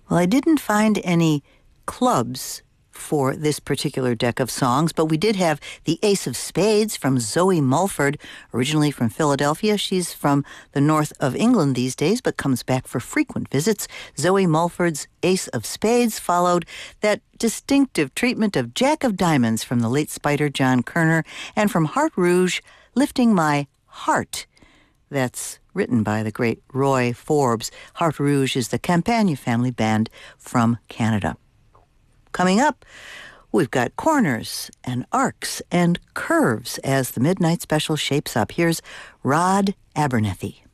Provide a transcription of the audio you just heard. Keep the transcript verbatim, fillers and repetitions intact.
Well, I didn't find any clubs for this particular deck of songs, but we did have the Ace of Spades from Zoe Mulford, originally from Philadelphia. She's from the north of England these days, but comes back for frequent visits. Zoe Mulford's Ace of Spades followed that distinctive treatment of Jack of Diamonds from the late Spider John Kerner, and from Heart Rouge, Lifting My Heart. That's written by the great Roy Forbes. Heart Rouge is the Campagna family band from Canada. Coming up, we've got corners and arcs and curves as the Midnight Special shapes up. Here's Rod Abernethy.